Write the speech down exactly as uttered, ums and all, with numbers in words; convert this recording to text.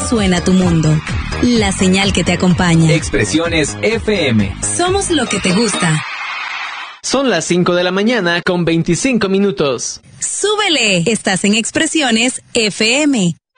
suena tu mundo. La señal que te acompaña. Expresiones F M. Somos lo que te gusta. Son las cinco de la mañana con veinticinco minutos. ¡Súbele! Estás en Expresiones F M.